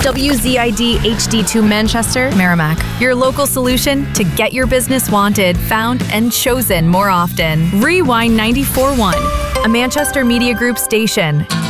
WZID HD2 Manchester, Merrimack. Your local solution to get your business wanted, found, and chosen more often. Rewind 94.1, a Manchester Media Group station.